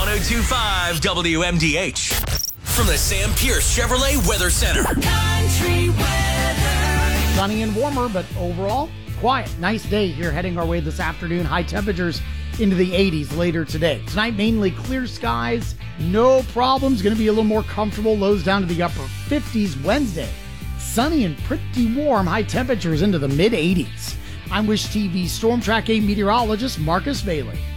102.5 WMDH. From the Sam Pierce Chevrolet Weather Center. Country weather. Sunny and warmer, but overall, quiet. Nice day here heading our way this afternoon. High temperatures into the 80s later today. Tonight, mainly clear skies. No problems. Going to be a little more comfortable. Lows down to the upper 50s Wednesday. Sunny and pretty warm. High temperatures into the mid 80s. I'm Wish TV Storm Track 8 meteorologist Marcus Bailey.